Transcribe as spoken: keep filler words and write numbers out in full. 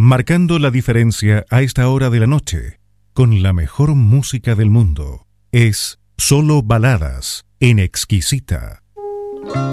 marcando la diferencia a esta hora de la noche, con la mejor música del mundo. Es Solo Baladas en Exquisita.